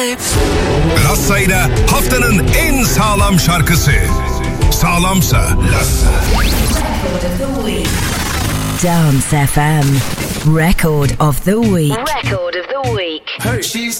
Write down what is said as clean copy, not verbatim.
Lassa ile haftanın en sağlam şarkısı. Sağlamsa Lassa. Dance FM Record of the Week. Record of the Week. Hey, she's